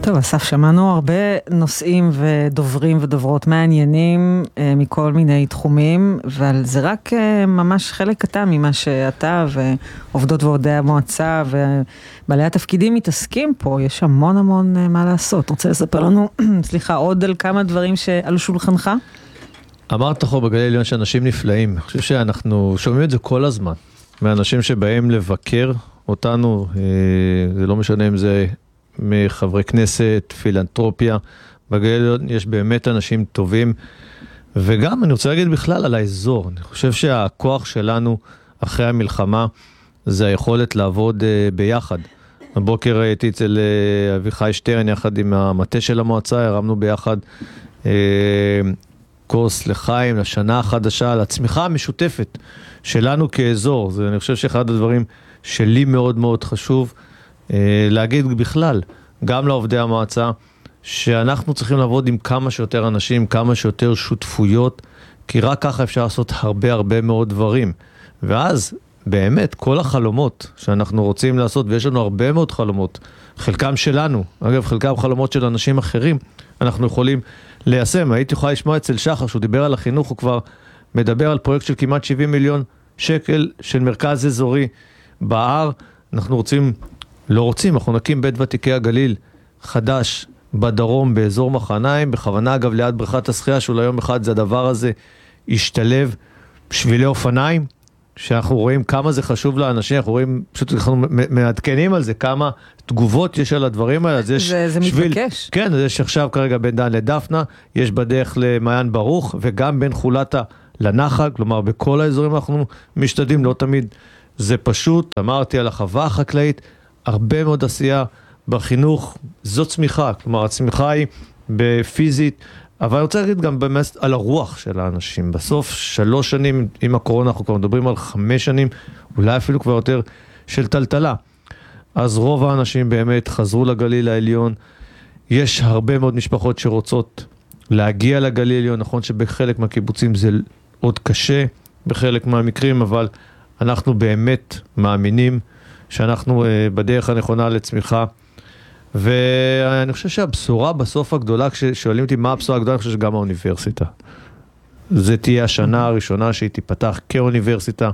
טוב, אסף, שמענו הרבה נושאים ודוברים ודוברות מעניינים מכל מיני תחומים, אבל זה רק ממש חלק קטן ממה שאתה ועובדות ועובדי המועצה ובעלי התפקידים מתעסקים פה. יש המון המון מה לעשות. רוצה לספר לנו, סליחה, עוד על כמה דברים שעל שולחנך? אמרת פה בגליל העליון שאנשים נפלאים. אני חושב שאנחנו שומעים את זה כל הזמן. מאנשים שבאים לבקר אותנו, זה לא משנה אם זה מחברי כנסת, פילנטרופיה, בגליל העליון יש באמת אנשים טובים, וגם אני רוצה להגיד בכלל על האזור. אני חושב שהכוח שלנו אחרי המלחמה זה היכולת לעבוד ביחד. הבוקר הייתי אצל אביחי שטרן יחד עם המטה של המועצה, הרמנו ביחד קורס לחיים, לשנה החדשה, לצמיחה המשותפת שלנו כאזור. אני חושב שאחד הדברים שלי מאוד מאוד חשוב להגיד בכלל, גם לעובדי המועצה, שאנחנו צריכים לעבוד עם כמה שיותר אנשים, כמה שיותר שותפויות, כי רק ככה אפשר לעשות הרבה הרבה מאוד דברים. ואז באמת כל החלומות שאנחנו רוצים לעשות, ויש לנו הרבה מאוד חלומות, חלקם שלנו, אגב חלקם חלומות של אנשים אחרים, אנחנו יכולים ליישם. הייתי יכולה לשמוע אצל שחר, שהוא דיבר על החינוך, הוא כבר מדבר על פרויקט של כמעט 70 מיליון שקל של מרכז אזורי בהר. אנחנו נקים בית ותיקי הגליל חדש בדרום באזור מחניים, בכוונה אגב ליד בריכת השחייה, שאולי יום אחד זה הדבר הזה ישתלב, שבילי אופניים, שאנחנו רואים כמה זה חשוב לאנשים, אנחנו מעדכנים על זה, כמה תגובות יש על הדברים האלה. זה מתבקש. כן, יש עכשיו כרגע בין דן לדפנה, יש בדרך למעיין ברוך, וגם בין חולתה לנחל, כלומר בכל האזורים אנחנו משתדלים, לא תמיד זה פשוט. אמרתי על החווה החקלאית, הרבה מאוד עשייה בחינוך, זו צמיחה, כלומר הצמיחה היא בפיזית, אבל אני רוצה להגיד גם באמת על הרוח של האנשים. בסוף 3 שנים עם הקורונה, אנחנו כבר מדברים על 5 שנים, אולי אפילו כבר יותר של טלטלה. אז רוב האנשים באמת חזרו לגליל העליון, יש הרבה מאוד משפחות שרוצות להגיע לגליל העליון, נכון שבחלק מהקיבוצים זה עוד קשה, בחלק מהמקרים, אבל אנחנו באמת מאמינים שאנחנו בדרך הנכונה לצמיחה, ואני חושב שהבשורה בסוף הגדולה, כששואלים אותי מה הבשורה הגדולה, אני חושב שגם האוניברסיטה. זה תהיה השנה הראשונה שהיא תיפתח כאוניברסיטה,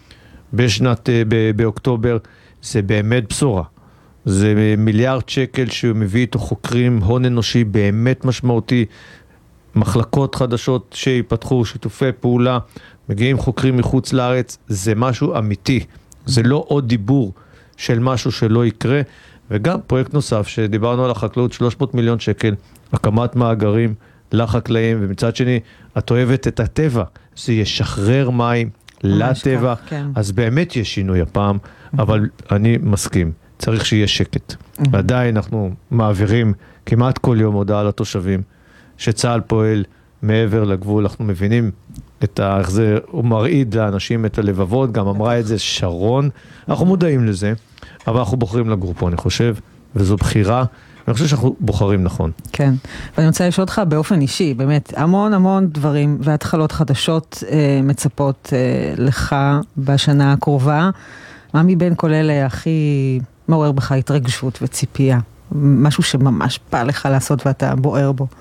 באוקטובר, זה באמת בשורה. זה 1 מיליארד שקל שהוא מביא איתו חוקרים, הון אנושי באמת משמעותי, מחלקות חדשות שיפתחו, שיתופי פעולה, מגיעים חוקרים מחוץ לארץ, זה משהו אמיתי, זה לא עוד דיבור של משהו שלא יקרה. וגם פרויקט נוסף שדיברנו על החקלאות, 300 מיליון שקל, הקמת מאגרים לחקלאים, ומצד שני את אוהבת את הטבע, זה ישחרר מים לטבע, כן. אז באמת יש שינוי הפעם, אבל אני מסכים, צריך שיהיה שקט. עדיין אנחנו מעבירים כמעט כל יום הודעה לתושבים, שצה"ל פועל מעבר לגבול, אנחנו מבינים איך זה, הוא מרעיד לאנשים את הלבבות, גם אמרה את זה שרון, אנחנו מודעים לזה, אבל אנחנו בוחרים לגור פה, אני חושב, וזו בחירה, אני חושב שאנחנו בוחרים נכון. כן, ואני רוצה לשאול אותך באופן אישי, באמת, המון המון דברים והתחלות חדשות מצפות לך בשנה הקרובה. מה מבין כל אלה הכי מעורר בך התרגשות וציפייה? משהו שממש בא לך לעשות ואתה בוער בו.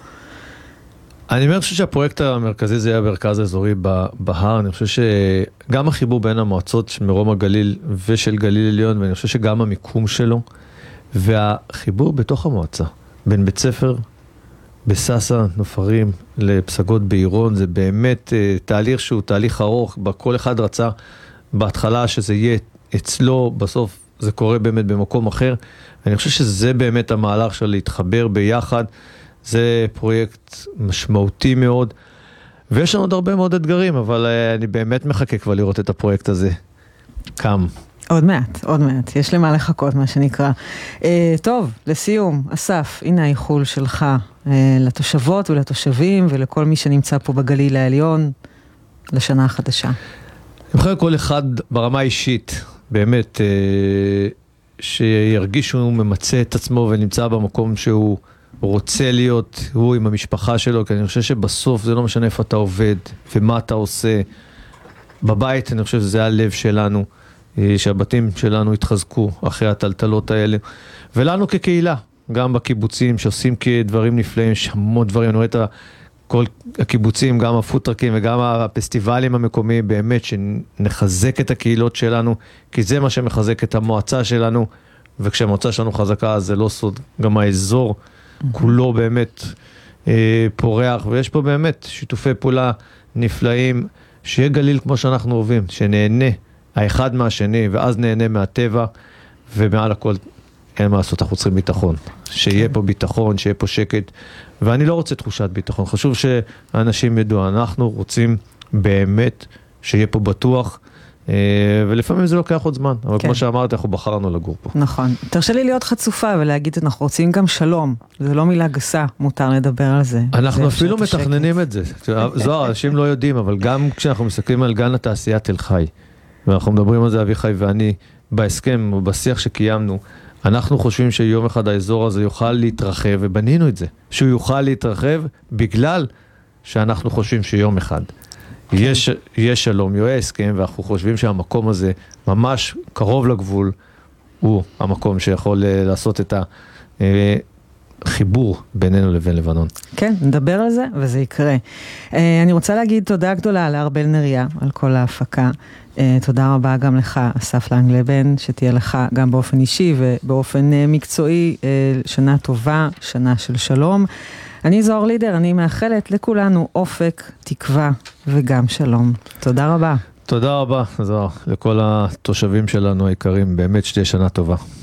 אני חושב שהפרויקט המרכזי זה היה מרכז האזורי בהר. אני חושב שגם החיבור בין המועצות של מרום הגליל ושל גליל עליון, ואני חושב שגם המיקום שלו, והחיבור בתוך המועצה, בין בית ספר בססה, נופרים, לפסגות בעירון, זה באמת תהליך שהוא תהליך ארוך, כל אחד רצה בהתחלה שזה יהיה אצלו, בסוף זה קורה באמת במקום אחר. אני חושב שזה באמת המהלך של להתחבר ביחד, זה פרויקט משמעותי מאוד, ויש לנו עוד הרבה מאוד אתגרים, אבל אני באמת מחכה כבר לראות את הפרויקט הזה קם. עוד מעט, יש למה לחכות מה שנקרא. טוב, לסיום, אסף, הנה האיחול שלך לתושבות ולתושבים ולכל מי שנמצא פה בגליל העליון לשנה החדשה. אני חושב כל אחד ברמה אישית, באמת, שירגיש שהוא ממצא את עצמו ונמצא במקום שהוא רוצה להיות, הוא עם המשפחה שלו, כי אני חושב שבסוף זה לא משנה איפה אתה עובד ומה אתה עושה. בבית אני חושב שזה הלב שלנו, שהבתים שלנו יתחזקו אחרי הטלטלות האלה. ולנו כקהילה, גם בקיבוצים שעושים דברים נפלאים, יש המון דברים, אני רואה את כל הקיבוצים, גם הפוטרקים וגם הפסטיבלים המקומיים, באמת שנחזק את הקהילות שלנו, כי זה מה שמחזק את המועצה שלנו, וכשהמועצה שלנו חזקה, זה לא סוד, גם האזור כולו באמת פורח, ויש פה באמת שיתופי פעולה נפלאים, שיהיה גליל כמו שאנחנו אוהבים, שנהנה האחד מהשני, ואז נהנה מהטבע, ומעל הכל אין מה לעשות, אנחנו צריכים ביטחון. שיהיה פה ביטחון, שיהיה פה שקט, ואני לא רוצה תחושת ביטחון. חשוב שהאנשים ידעו, אנחנו רוצים באמת שיהיה פה בטוח, ולפעמים זה לוקח עוד זמן, אבל כמו שאמרת, אנחנו בחרנו לגור פה. נכון. תרשה לי להיות חצופה ולהגיד, אנחנו רוצים גם שלום. זה לא מילה גסה, מותר לדבר על זה. אנחנו אפילו מתכננים את זה. זוהר, אנשים לא יודעים, אבל גם כשאנחנו מסתכלים על גן התעשייה תל חי, ואנחנו מדברים על זה, אביחי ואני, בהסכם או בשיח שקיימנו, אנחנו חושבים שיום אחד האזור הזה יוכל להתרחב, ובנינו את זה, שהוא יוכל להתרחב בגלל שאנחנו חושבים שיום אחד יש שלום, יהיה הסכם, ואנחנו חושבים שהמקום הזה ממש קרוב לגבול, הוא המקום שיכול לעשות את החיבור בינינו לבין לבנון. כן, נדבר על זה וזה יקרה. אני רוצה להגיד תודה גדולה לארבל נריה על כל ההפקה. תודה רבה גם לך, אסף לנגלבן, שתהיה לך גם באופן אישי ובאופן מקצועי שנה טובה, שנה של שלום. אני זוהר לידר, אני מאחלת לכולנו אופק, תקווה וגם שלום. תודה רבה. תודה רבה, זוהר, לכל התושבים שלנו היקרים, באמת שתהיה שנה טובה.